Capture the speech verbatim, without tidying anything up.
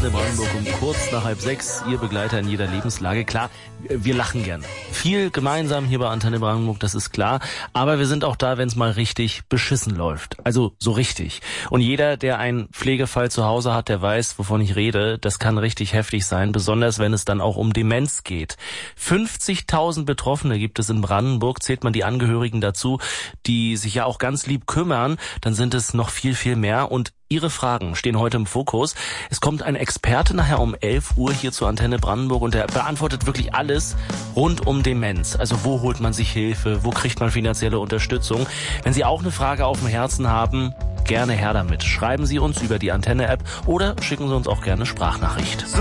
Antenne Brandenburg um kurz nach halb sechs. Ihr Begleiter in jeder Lebenslage. Klar, wir lachen gerne. Viel gemeinsam hier bei Antenne Brandenburg, das ist klar. Aber wir sind auch da, wenn es mal richtig beschissen läuft. Also so richtig. Und jeder, der einen Pflegefall zu Hause hat, der weiß, wovon ich rede. Das kann richtig heftig sein, besonders wenn es dann auch um Demenz geht. fünfzigtausend Betroffene gibt es in Brandenburg. Zählt man die Angehörigen dazu, die sich ja auch ganz lieb kümmern, dann sind es noch viel, viel mehr. Und Ihre Fragen stehen heute im Fokus. Es kommt ein Experte nachher um elf Uhr hier zur Antenne Brandenburg und der beantwortet wirklich alles rund um Demenz. Also wo holt man sich Hilfe, wo kriegt man finanzielle Unterstützung? Wenn Sie auch eine Frage auf dem Herzen haben, gerne her damit. Schreiben Sie uns über die Antenne-App oder schicken Sie uns auch gerne Sprachnachricht.